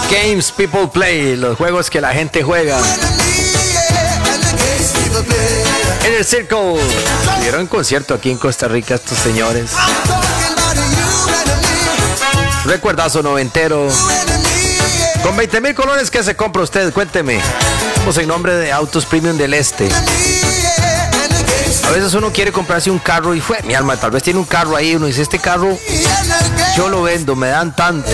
Games People Play, los juegos que la gente juega. En el Circle tuvieron concierto aquí en Costa Rica estos señores. Recuerdazo noventero. Con 20,000 colones, ¿qué se compra usted? Cuénteme. Estamos en nombre de Autos Premium del Este. A veces uno quiere comprarse un carro y mi alma, tal vez tiene un carro ahí, uno dice, este carro yo lo vendo, me dan tanto.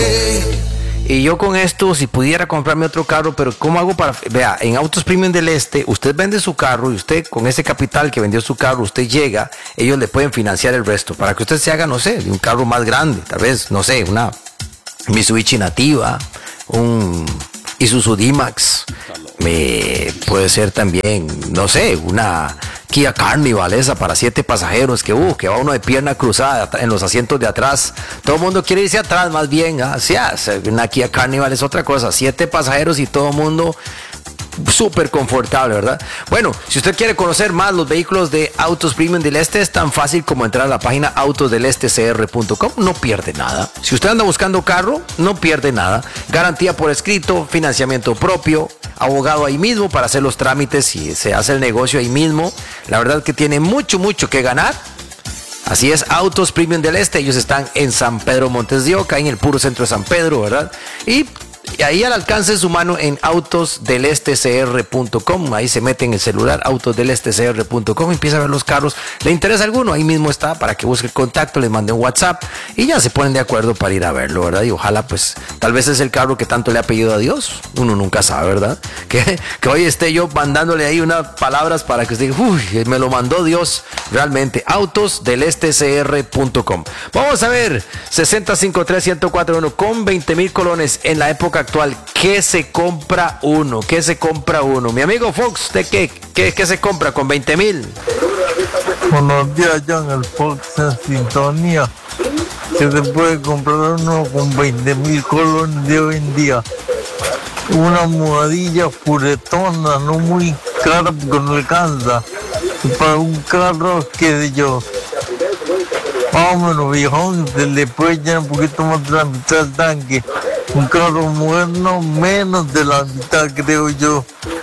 Y yo con esto, si pudiera comprarme otro carro, pero ¿cómo hago para...? Vea, en Autos Premium del Este, usted vende su carro y usted con ese capital que vendió su carro, usted llega, ellos le pueden financiar el resto para que usted se haga, no sé, de un carro más grande, tal vez, no sé, una Mitsubishi Nativa, un Isuzu D-Max, puede ser también, no sé, una Kia Carnival esa para 7 pasajeros que va uno de pierna cruzada en los asientos de atrás. Todo el mundo quiere irse atrás más bien. Una Kia Carnival es otra cosa, 7 pasajeros y todo el mundo súper confortable, ¿verdad? Bueno, si usted quiere conocer más los vehículos de Autos Premium del Este, es tan fácil como entrar a la página autosdelestecr.com. No pierde nada. Si usted anda buscando carro, no pierde nada. Garantía por escrito, financiamiento propio, abogado ahí mismo para hacer los trámites y se hace el negocio ahí mismo. La verdad que tiene mucho que ganar. Así es, Autos Premium del Este. Ellos están en San Pedro Montes de Oca, en el puro centro de San Pedro, ¿verdad? Y ahí al alcance de su mano en autosdelestecr.com. Ahí se mete en el celular, autosdelestecr.com, empieza a ver los carros. ¿Le interesa alguno? Ahí mismo está para que busque el contacto, le mande un WhatsApp y ya se ponen de acuerdo para ir a verlo, ¿verdad? Y ojalá, pues, tal vez es el carro que tanto le ha pedido a Dios. Uno nunca sabe, ¿verdad? Que hoy esté yo mandándole ahí unas palabras para que usted diga, uy, me lo mandó Dios realmente. Autosdelestecr.com. Vamos a ver, 6053-1041 con 20,000 colones en la época actual. ¿Qué se compra uno? ¿Qué se compra uno? Mi amigo Fox, ¿usted qué se compra con 20,000? Buenos días, John, el Fox en sintonía. ¿Qué se puede comprar uno con 20,000 colones de hoy en día? Una almohadilla puretona, no muy cara porque no alcanza. Para un carro, qué sé yo, vámonos, viejón, se le puede llenar un poquito más de la mitad del tanque. Un carro moderno, menos de la mitad, creo yo.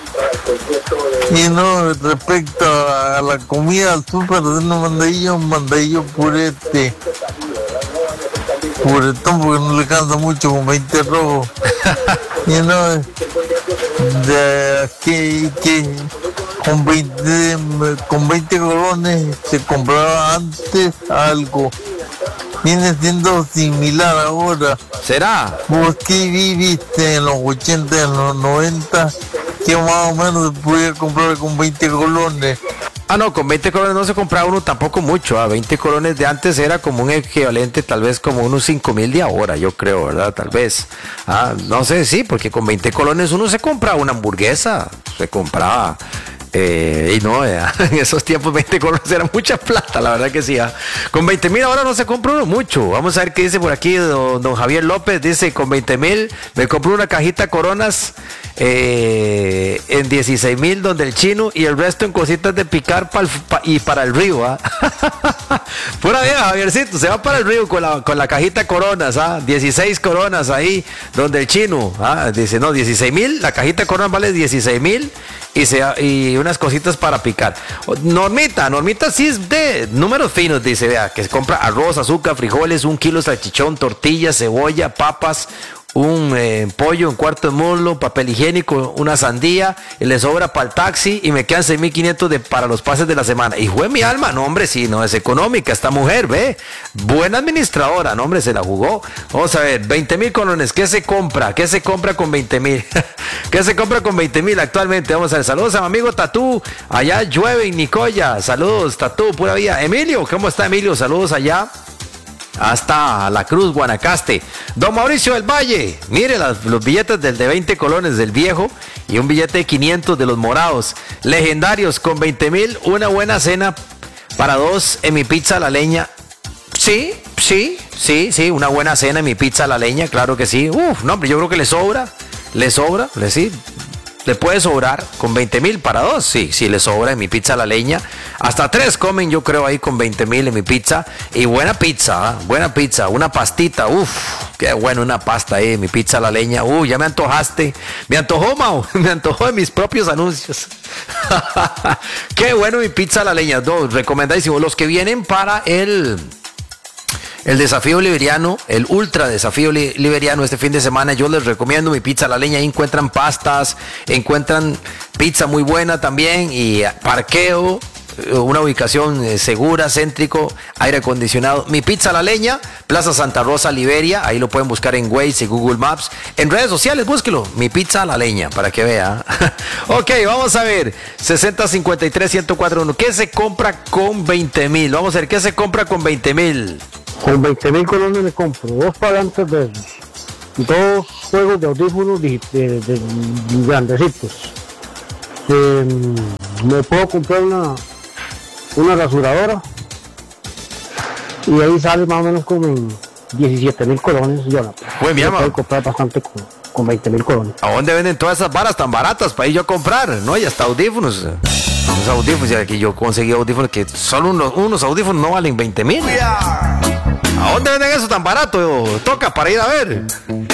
Y no, respecto a la comida, al súper, un mandadillo puretón, porque no le cansa mucho con 20 rojos. Y no, de aquí, que con 20 colones se compraba antes algo. Viene siendo similar ahora. ¿Será? ¿Vos qué viviste en los 80, en los 90? Que más o menos se podía comprar con 20 colones. No, con 20 colones no se compraba uno tampoco mucho. 20 colones de antes era como un equivalente, tal vez como unos 5,000 de ahora, yo creo, ¿verdad? Tal vez. No sé, sí, porque con 20 colones uno se compraba una hamburguesa, se compraba. Y no, en esos tiempos 20 colones era mucha plata, la verdad que sí. Con 20,000 ahora no se compra uno mucho. Vamos a ver qué dice por aquí don Javier López. Dice, con 20,000 me compré una cajita Coronas en 16,000 donde el chino y el resto en cositas de picar y para el río. Pura vida, Javiercito, se va para el río con la cajita Coronas, 16 Coronas ahí donde el chino, dice, no, 16,000, la cajita Coronas vale 16,000 y unas cositas para picar. Normita sí es de números finos, dice, vea, que se compra arroz, azúcar, frijoles, 1 kilo de salchichón, tortillas, cebolla, papas, un pollo, un cuarto de muslo, papel higiénico, una sandía, y le sobra para el taxi y me quedan 6,500 para los pases de la semana. Y fue mi alma, no hombre, sí, no es económica esta mujer, ve, buena administradora, no hombre, se la jugó. Vamos a ver, 20,000 colones, ¿qué se compra? ¿Qué se compra con 20,000? ¿Qué se compra con 20,000 actualmente? Vamos a ver, saludos a mi amigo Tatú, allá llueve en Nicoya, saludos Tatú, pura vida. Emilio, ¿cómo está Emilio? Saludos allá hasta La Cruz, Guanacaste. Don Mauricio del Valle, mire los billetes de 20 colones del viejo y un billete de 500 de los morados, legendarios. Con 20,000 una buena cena para dos en mi pizza a la leña. Sí, una buena cena en mi pizza a la leña, claro que sí. No, hombre, yo creo que le sobra, sí. le puede sobrar con 20,000 para dos. Sí, sí le sobra en mi pizza a la leña. Hasta 3 comen, yo creo, ahí con 20,000 en mi pizza. Y buena pizza, ¿eh? Buena pizza. Una pastita, qué bueno, una pasta ahí en mi pizza a la leña. Ya me antojaste. Me antojó, Mau. Me antojó de mis propios anuncios. Qué bueno mi pizza a la leña. Recomendadísimo. Los que vienen para el desafío liberiano, el ultra desafío liberiano este fin de semana, yo les recomiendo mi pizza a la leña. Ahí encuentran pastas, encuentran pizza muy buena también y parqueo, una ubicación segura, céntrico, aire acondicionado. Mi pizza a la leña, Plaza Santa Rosa, Liberia. Ahí lo pueden buscar en Waze y Google Maps. En redes sociales, búsquelo. Mi pizza a la leña, para que vea. Ok, vamos a ver. 60-53-1041. ¿Qué se compra con 20,000? Vamos a ver, ¿qué se compra con 20,000? Con 20,000 colones me compro 2 parlantes de esos, 2 juegos de audífonos de grandecitos. Me puedo comprar una rasuradora y ahí sale más o menos como en 17,000 colones. Yo puedo comprar bastante con 20,000 colones. ¿A dónde venden todas esas varas tan baratas para ir yo a comprar? No, y hasta audífonos. Los audífonos, ya que yo conseguí audífonos que solo unos audífonos no valen 20,000. ¿A dónde venden eso tan barato? Toca para ir a ver.